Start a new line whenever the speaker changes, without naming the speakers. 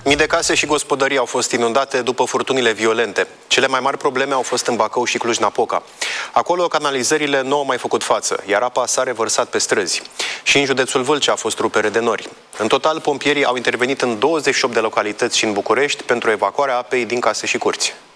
Mii de case și gospodării au fost inundate după furtunile violente. Cele mai mari probleme au fost în Bacău și Cluj-Napoca. Acolo canalizările nu au mai făcut față, iar apa s-a revărsat pe străzi. Și în județul Vâlcea a fost rupere de nori. În total, pompierii au intervenit în 28 de localități și în București pentru evacuarea apei din case și curți.